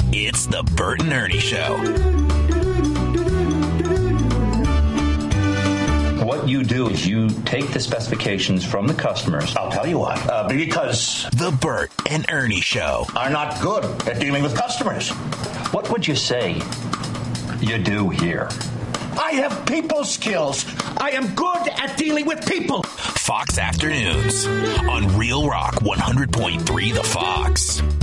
It's the Bert and Ernie Show. What you do is you take the specifications from the customers. I'll tell you what, because The Bert and Ernie Show are not good at dealing with customers. What would you say you do here? I have people skills. I am good at dealing with people. Fox Afternoons on Real Rock 100.3 The Fox.